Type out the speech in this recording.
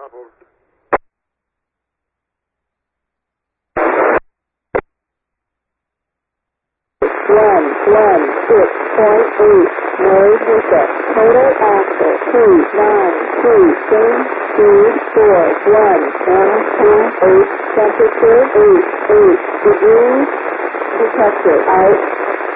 levels. 116.8, noise reset, total axle 293, change speed 41, temperature 8 degrees, detector out.